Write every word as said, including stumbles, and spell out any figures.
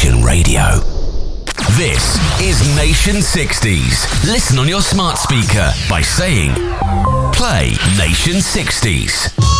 Nation Radio. This is Nation sixties. Listen on your smart speaker by saying, play Nation sixties.